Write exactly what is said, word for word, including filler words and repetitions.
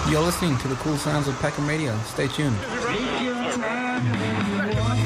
You're listening to the cool sounds of Peckham Radio. Stay tuned. Take your time,